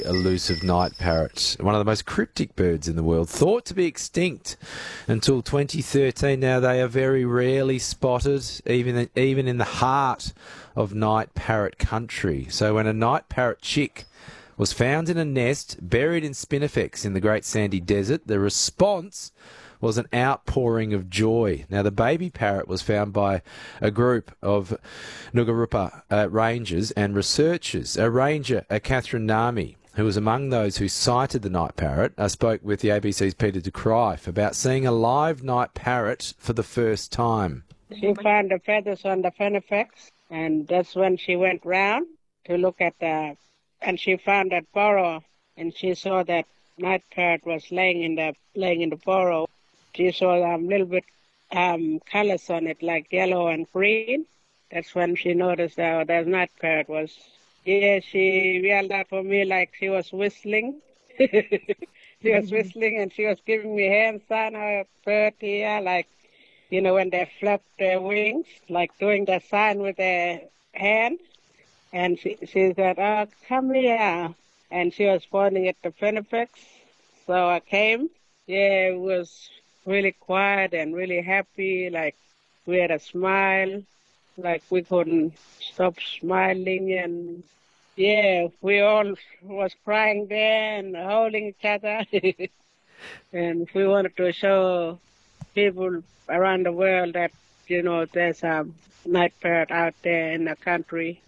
Elusive night parrot, one of the most cryptic birds in the world, thought to be extinct until 2013. Now they are very rarely spotted, even in the heart of night parrot country. So when a night parrot chick was found in a nest buried in spinifex in the Great Sandy Desert, the response was an outpouring of joy. Now, the baby parrot was found by a group of Ngurupa rangers and researchers. A ranger, Catherine Nami, who was among those who sighted the night parrot, spoke with the ABC's Peter de Cruyff about seeing a live night parrot for the first time. She found the feathers on the spinifex, and that's when she went round to look at and she found that burrow, and she saw that night parrot was laying in the burrow. She saw little bit colors on it, like yellow and green. That's when she noticed that night parrot was. Yeah, she yelled out for me like she was whistling. She was whistling, and she was giving me hand sign. Her bird here, like, when they flap their wings, like doing the sign with their hand. And she said, "Oh, come here." And she was pointing at the spinifex. So I came. Yeah, it was really quiet and really happy. Like, we had a smile. Like, we couldn't stop smiling. And, yeah, we all was crying there and holding each other. And we wanted to show people around the world that, there's a night parrot out there in the country.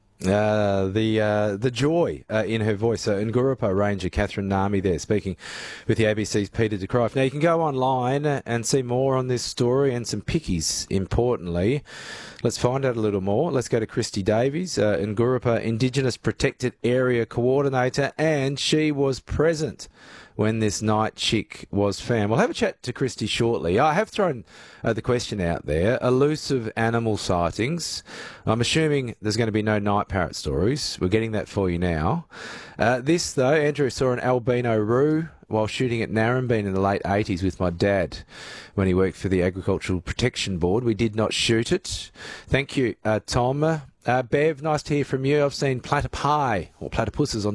The joy in her voice. Ngurupa Ranger Catherine Nami there speaking with the ABC's Peter de Cruyff. Now you can go online and see more on this story and some pickies, importantly. Let's find out a little more. Let's go to Christy Davies, Ngurupa Indigenous Protected Area Coordinator, and she was present when this night chick was found. We'll have a chat to Christy shortly. I have thrown the question out there. Elusive animal sightings. I'm assuming there's going to be no night parrot stories. We're getting that for you now. This, though, Andrew saw an albino roo while shooting at Narrabeen in the late 80s with my dad when he worked for the Agricultural Protection Board. We did not shoot it. Thank you, Tom. Bev, nice to hear from you. I've seen platypi or platypuses on